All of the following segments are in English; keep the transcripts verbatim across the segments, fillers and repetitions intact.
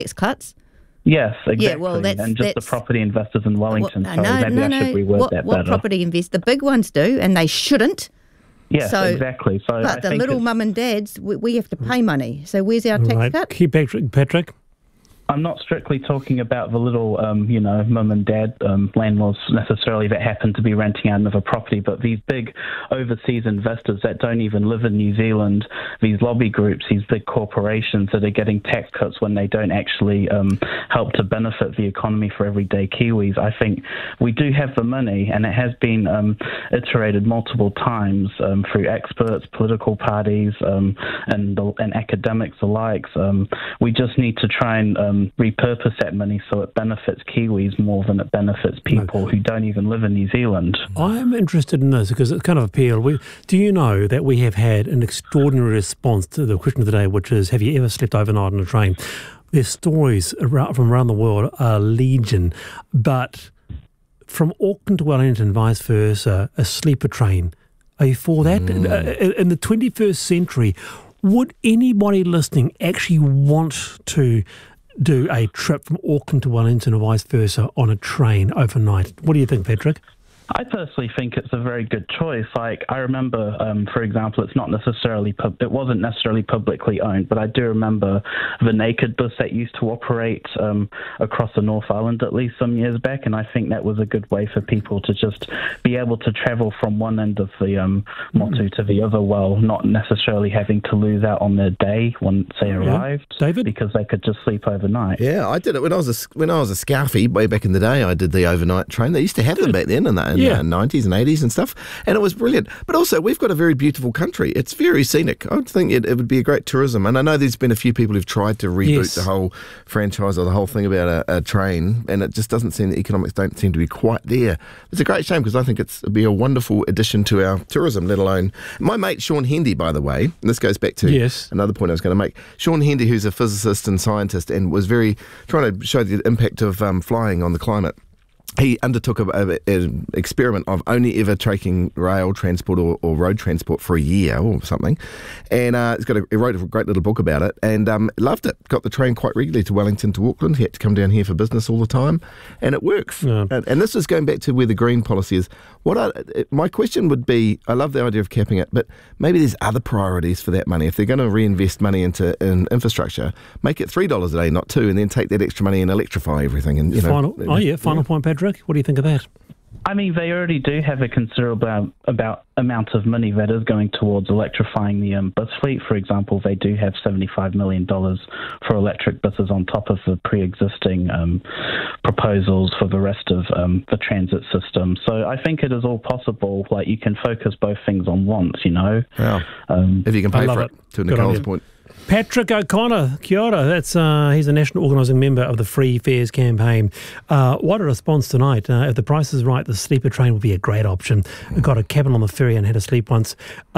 tax cuts. Yes, exactly. Yeah, well, that's, and just that's, the property investors in Wellington. Well, Sorry, no, maybe no, I no. should reword what, that what better. property invest? The big ones do, and they shouldn't. Yes, so, exactly. So but I the think little it's- mum and dads, we, we have to pay money. So where's our tax Right. cut? Keep Patrick. Patrick. I'm not strictly talking about the little, um, you know, mum and dad um, landlords necessarily that happen to be renting out another property, but these big overseas investors that don't even live in New Zealand, these lobby groups, these big corporations that are getting tax cuts when they don't actually um, help to benefit the economy for everyday Kiwis. I think we do have the money, and it has been um, iterated multiple times um, through experts, political parties, um, and, and academics alike. Um, we just need to try and um, repurpose that money so it benefits Kiwis more than it benefits people no. who don't even live in New Zealand. I'm interested in this because it's kind of appealed. We, do you know that we have had an extraordinary response to the question of the day, which is, have you ever slept overnight on a train? There's stories around, from around the world are legion, but from Auckland to Wellington, vice versa, a sleeper train. Are you for that? Mm. In the twenty-first century, would anybody listening actually want to do a trip from Auckland to Wellington or vice versa on a train overnight? What do you think, Patrick? I personally think it's a very good choice. Like, I remember, um, for example, it's not necessarily, pub- it wasn't necessarily publicly owned, but I do remember the Naked bus that used to operate um, across the North Island at least some years back, and I think that was a good way for people to just be able to travel from one end of the um, Motu mm. to the other, while not necessarily having to lose out on their day once they yeah. arrived, David? because they could just sleep overnight. Yeah, I did it when I was a, when I was a scarfie way back in the day. I did the overnight train. They used to have them back then in the in yeah. the nineties and eighties and stuff, and it was brilliant. But also, we've got a very beautiful country. It's very scenic. I think it, it would be a great tourism. And I know there's been a few people who've tried to reboot yes. the whole franchise or the whole thing about a, a train, and it just doesn't seem, the economics don't seem to be quite there. It's a great shame because I think it's, it'd be a wonderful addition to our tourism, let alone... My mate Sean Hendy, by the way, and this goes back to yes. another point I was going to make. Sean Hendy, who's a physicist and scientist and was very trying to show the impact of um, flying on the climate. He undertook an experiment of only ever taking rail transport or, or road transport for a year or something, and uh, he's got a, he wrote a great little book about it, and um, loved it. Got the train quite regularly to Wellington to Auckland. He had to come down here for business all the time, and it works. Yeah. And, and this is going back to where the green policy is. What are, my question would be, I love the idea of capping it, but maybe there's other priorities for that money. If they're going to reinvest money into in infrastructure, make it three dollars a day, not two, and then take that extra money and electrify everything. And you final, know, oh yeah, final yeah. point, Patrick. What do you think of that? I mean, they already do have a considerable about amount of money that is going towards electrifying the um, bus fleet. For example, they do have seventy-five million dollars for electric buses on top of the pre-existing um, proposals for the rest of um, the transit system. So I think it is all possible. Like, you can focus both things on once, you know. Yeah. Um, if you can pay for it, it. to Nicole's point. Patrick O'Connor, kia ora. That's, uh, he's a national organising member of the Free Fares campaign. Uh, what a response tonight. Uh, if the price is right, the sleeper train would be a great option. I got a cabin on the ferry and had to sleep once.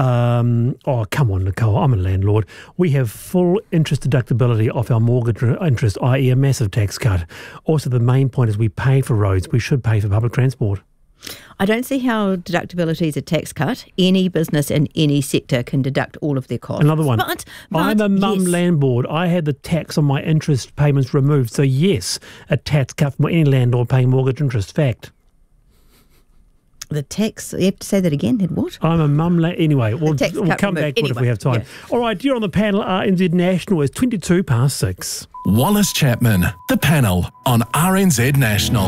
Um, oh, come on, Nicole, I'm a landlord. We have full interest deductibility off our mortgage interest, that is a massive tax cut. Also, the main point is we pay for roads. We should pay for public transport. I don't see how deductibility is a tax cut. Any business in any sector can deduct all of their costs. Another one. But, but I'm a mum yes. landlord. I had the tax on my interest payments removed. So yes, a tax cut for any landlord paying mortgage interest. Fact. The tax, you have to say that again, had what? I'm a mum la- Anyway, we'll, we'll come back to anyway, it if we have time. Yeah. All right, you're on the panel. R N Z National is twenty-two past six. Wallace Chapman, the panel on R N Z National.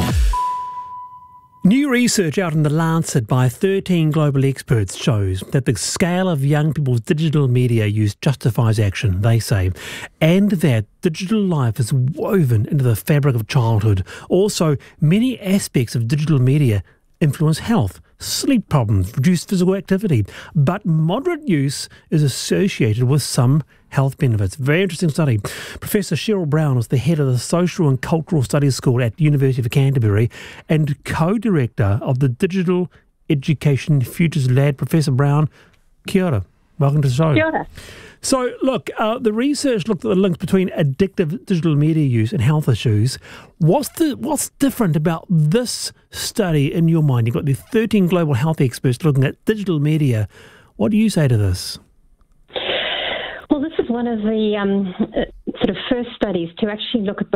New research out in The Lancet by thirteen global experts shows that the scale of young people's digital media use justifies action, they say, and that digital life is woven into the fabric of childhood. Also, many aspects of digital media influence health, sleep problems, reduced physical activity, but moderate use is associated with some health benefits. Very interesting study. Professor Cheryl Brown is the head of the Social and Cultural Studies School at University of Canterbury and co-director of the Digital Education Futures Lab. Professor Brown, kia ora. Welcome to the show. Kia ora. So, look, uh, the research looked at the links between addictive digital media use and health issues. What's the what's different about this study in your mind? You've got the thirteen global health experts looking at digital media. What do you say to this? Well, this is one of the um, uh, sort of first studies to actually look at